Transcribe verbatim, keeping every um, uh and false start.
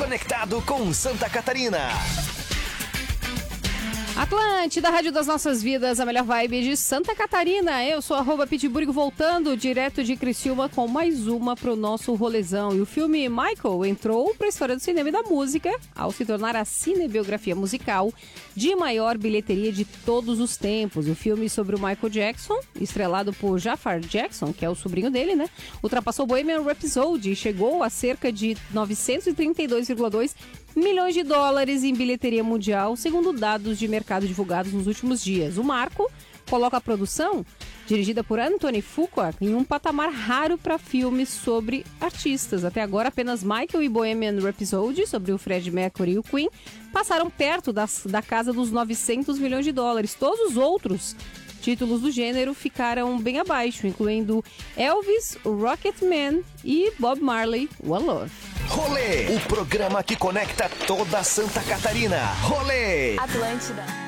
Conectado com Santa Catarina. Atlântida, Rádio das Nossas Vidas, a melhor vibe de Santa Catarina. Eu sou arroba Pitburgo, voltando direto de Criciúma com mais uma pro nosso rolezão. E o filme Michael entrou pra história do cinema e da música ao se tornar a cinebiografia musical de maior bilheteria de todos os tempos. O filme sobre o Michael Jackson, estrelado por Jafar Jackson, que é o sobrinho dele, né? Ultrapassou Bohemian Rhapsody e chegou a cerca de novecentos e trinta e dois vírgula dois milhões de dólares em bilheteria mundial, segundo dados de mercado divulgados nos últimos dias. O marco coloca a produção, dirigida por Anthony Fuqua, em um patamar raro para filmes sobre artistas. Até agora, apenas Michael e Bohemian Rhapsody, sobre o Freddie Mercury e o Queen, passaram perto das, da casa dos novecentos milhões de dólares. Todos os outros títulos do gênero ficaram bem abaixo, incluindo Elvis, Rocketman e Bob Marley, One Love. Rolê, o programa que conecta toda Santa Catarina. Rolê! Atlântida.